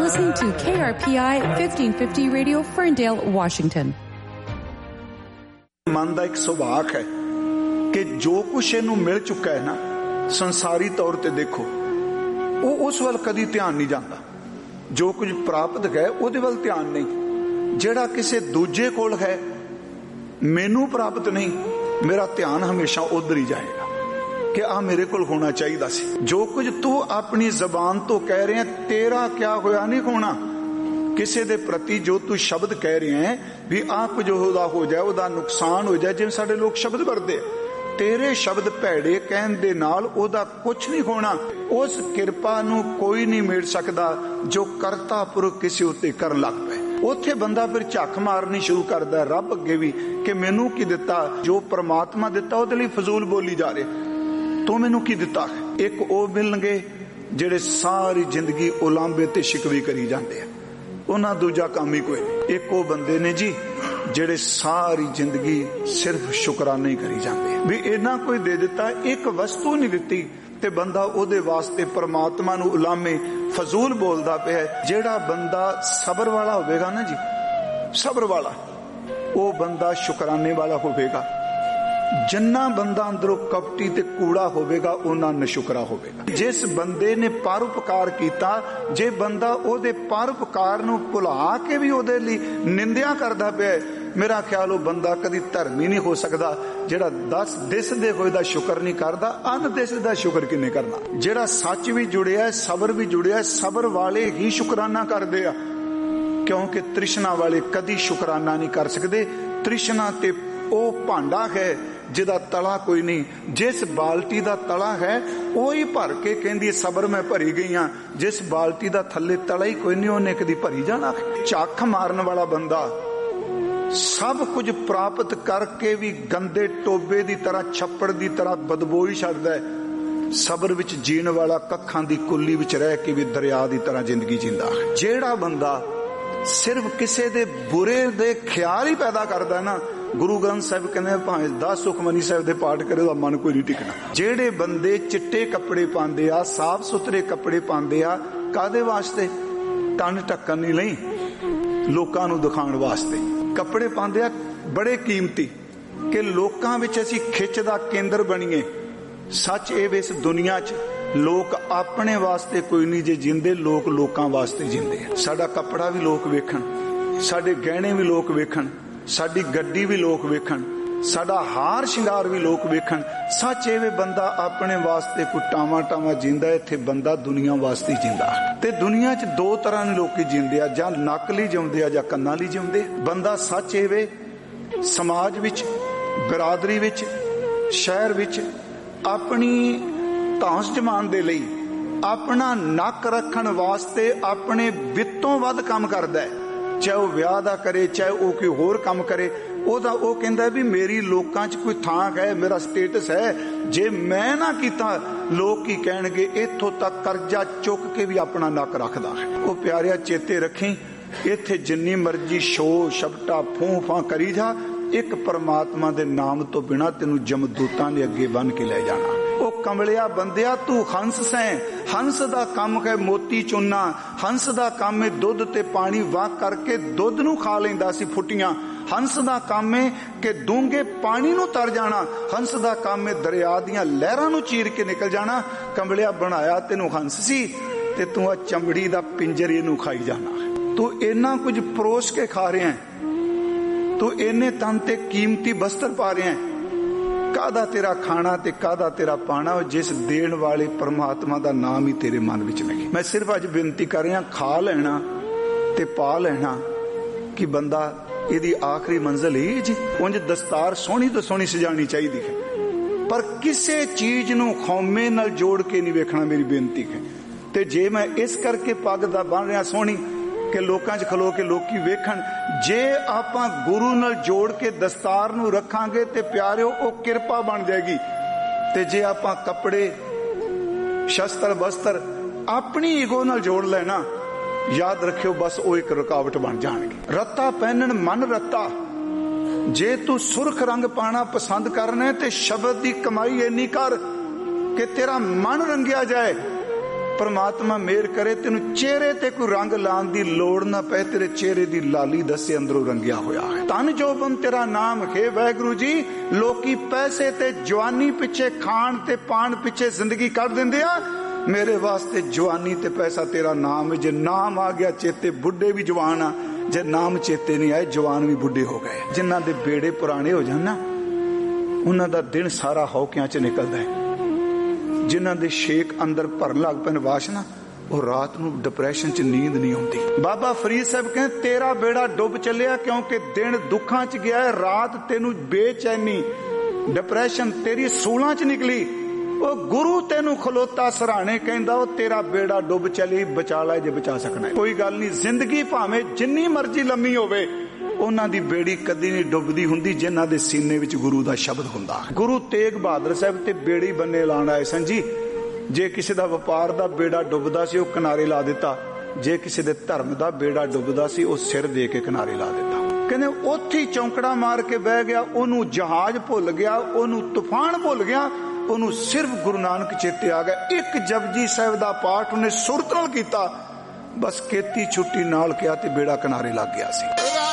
listening to KRPI 1550 Radio, Ferndale, Washington. मन का एक सुभाग है कि जो कुछ इनू मिल चुका है ना संसारी तौर ते देखो वो उस वाल कदी ध्यान नहीं जाता। जो कुछ प्राप्त है उहदे वाल ध्यान नहीं। जेड़ा किसी दूजे कोल है मैनू प्राप्त नहीं, मेरा ध्यान हमेशा उधर ही जाएगा कि आ मेरे कोल होना चाहिए सी। जो कुछ तू अपनी जबान तो कह रहे हैं तेरा क्या होया नहीं होना। किसी दे प्रति जो तू शब्द कह रहे हैं भी आप जो हो जाए उदा नुकसान हो जाए, जिवें साडे लोग शब्द वरते तेरे शब्द भैड़े कहण दे नाल ओदा कुछ नहीं होना। उस किरपा नू कोई नहीं मेड़ सकदा जो करता पुरख किसी उत्ते करन लग पे। उत्थे बंदा फिर झक मारनी शुरू करदा है रब अगे भी कि मैनू की दिता, जो परमात्मा दिता ओदे लई फजूल बोली जा रहे, तू मैनू की दिता। एक ओ मिलणगे जेड़े सारी जिंदगी उलांबे ते शिकवी करी जांदे आ, उन्हां दूजा काम ही कोई नहीं। एक ओ बंदे ने जी जेड़े सारी जिंदगी सिर्फ शुकराने ही करी जाते भी इना कोई दे दिता, एक वस्तु नहीं दिती ते बंदा ओदे वास्ते परमात्मा नू उलामे फजूल बोलदा पिया। जेड़ा बंदा सबर वाला होवेगा ना जी, सबर वाला ओ बंदा शुकराने वाला होवेगा। जिन्ना बंदा अंदरों कपटी ते कूड़ा होवेगा उन्ना नशुकरा होवेगा। जिस बंदे ने परोपकार कीता, जे बंदा ओदे परोपकार नू भुला के भी ओदे लई निंदिया करदा पिया, मेरा ख्याल वो बंदा कदी धर्मी नहीं हो सकदा। जेड़ा 10 दिस दे होए दा शुक्र नहीं करदा, अन दिस दा शुक्र किने करना। जेड़ा सच भी जुड़िया सबर भी जुड़िया, सबर वाले ही शुकराना करदे आ, क्योंकि तृष्णा वाले कदी शुकराना नहीं कर सकते। तृष्णा ते ओ भांडा है जिदा तला कोई नहीं। जिस बाल्टी दा तला है वही भर के कहंदी सबर मैं भरी गई हाँ। जिस बाल्टी दा थले तला ही कोई नहीं उन्हें कदी भरी जाना। झक मारन वाला बंदा सब कुछ प्राप्त करके भी गंदे टोबे दी तरह छप्पड़ दी तरह बदबू ही छड्डदा है। सबर विच जीण वाला कखां दी कुल्ली विच रह के भी दरिया दी तरह जिंदगी जींदा है। जेड़ा बंदा सिर्फ किसी दे बुरे दे ख्याल ही पैदा करदा ना, गुरु ग्रंथ साहिब कहते भावें 10 सुखमनी साहिब दे पाठ करे दा मन कोई नहीं टिकना। जेड़े बंदे चिट्टे कपड़े पांदे आ, साफ सुथरे कपड़े पांदे आ, कादे वास्ते? तन ढक्कन नहीं लई, लोकां नूं दिखाउण वास्ते कपड़े पांदे आ बड़े कीमती कि लोकां विच असीं खिच दा केंद्र बणीए। सच ए इस दुनिया च लोग अपने वास्ते कोई नहीं जे जिंदे, लोग लोकां वास्ते जिंदे। साडा कपड़ा भी लोग वेखण, साडे गहणे भी लोग वेखण, साडी गड्डी भी लोग वेखण, साडा हार शिंगार भी लोग वेखण। सच एवे बंदा अपने वास्ते कोई टावा टावा जींदा है, इत्थे बंदा दुनिया वास्ते जींदा। ते दुनिया च दो तरह ने लोग जींदे आ, जां नक लई जिउंदे आ जां कन्नां लई जिउंदे। बंदा सच एवे समाज विच, बिरादरी विच, शहर विच अपनी धांस जमान दे लई अपना नक रखण वास्ते अपने वित्तों वध काम करदा है। चाहे वो ब्याह दा करे, चाहे वो कोई होर काम करे, ओदा ओ कहंदा भी मेरी लोकां च कोई थां है, मेरा स्टेटस है, जे मैं ना कीता लोग की कहणगे। इत्थों तक कर्जा चुक के भी अपना नक रखदा है। ओ प्यारिया चेते रखी, इत्थे जिन्नी मर्जी शो शपटा फूं फां करी जा, एक परमात्मा दे नाम तो बिना तेनू जमदूतां ने अगे बन के ले जाना। ओ कमलिया बंदिया तू हंस सैं, हंस दा काम है मोती चुनना, हंस दा काम है दुध ते पानी वाह करके दुध नू खा लैंदा सी फुटियां। हंस दा काम है कि डूंगे पानी नू तर जाना, हंस दा काम है दरिया दियां लहरां नू चीर के निकल जाना। कमलिया बनाया तेनू हंस सी ते तू आ चमड़ी दा पिंजरे नू खाई जाना। तू इन्ना कुछ परोस के खा रहे हैं, तू इन्ने तन ते कीमती बस्तर पा रहे हैं। कादा तेरा खाना ते कादा तेरा पाना, जिस देण वाले परमात्मा दा नाम ही तेरे मन विच नहीं। मैं सिर्फ अज बेनती कर रहा, खा लेना ते पा लेना कि बंदा इहदी आखिरी मंजिल ही जी। उंज दस्तार सोहनी तो सोहनी सजानी चाहिए है, पर किसी चीज नू खौमे नाल जोड़ के नहीं वेखना, मेरी बेनती है। ते जे मैं इस करके पग दा बन रहा सोहनी कि लोकां च खलो के लोकी वेखण, जे आपां गुरु नाल जोड़ के दस्तार नू रखांगे ते प्यारिओ ओ किरपा बन जाएगी। ते जे आपां कपड़े शस्त्र वस्त्र अपनी ईगो नाल जोड़ लेना, याद रखियो बस ओ एक रुकावट बन जाणगे। रत्ता पहनण मन रत्ता, जे तू सुरख रंग पाना पसंद करना ते शब्द दी कमाई इन्नी कर कि तेरा मन रंगिया जाए। परमात्मा मेहर करे तेन चेहरे ते कोई रंग लाने की लोड़ ना पए, तेरे चेहरे की लाली दसे अंदरों रंगिया होया है। धन जोबन तेरा नाम है वाहिगुरु जी। लोकी पैसे ते जवानी पिछे, खाण ते पान पिछे जिंदगी कर देंदे आ। मेरे वास्ते जवानी ते पैसा तेरा नाम है। जे नाम आ गया चेते, बुढ़े भी जवान आ। जे नाम चेते नहीं आए, जवान भी बुढ़े हो गए। जिन्हां दे बेड़े पुराने हो जान ना, उन्हां दा दिन सारा हौकियां च निकलदा है। जिन्हां दे शेक अंदर भरन लग पैन वाशना, वो रात नूं डिप्रैशन च नींद नहीं आउंदी। बाबा फरीद साहब कहते तेरा बेड़ा डुब चलिया, क्योंकि दिन दुखां च गया है, रात तेनू बेचैनी डिप्रैशन तेरी सूलां च निकली। वो गुरु तेनू खलोता सराहने कहंदा वो तेरा बेड़ा डुब चली, बचा लै जे बचा सकना है। कोई गल नहीं, जिंदगी भावें जिन्नी मर्जी लम्मी होवे, उन्हां दी बेड़ी कदी नहीं डुबदी हुंदी जिन्हां दे सीने विच गुरु दा शब्द हुंदा। गुरु तेग बहादुर साहब ते बेड़ी बन्ने लाण आए सन जी। जे किसी दा व्यापार दा बेड़ा डुबदा सी, वो किनारे ला दिता। जे किसी दे धर्म दा बेड़ा डुबदा सी, वो सिर दे के किनारे ला दिता। कहने उत्थे ही चौंकड़ा मार के बह गया। ओनू जहाज भुल गया, ओनू तूफान भुल गया, ओनू सिर्फ गुरु नानक चेते आ गया। एक जपजी साहब दा पाठ उन्हें सुरत नाल कीता, बस खेती छुट्टी नाल किया ते बेड़ा किनारे लग गया सी।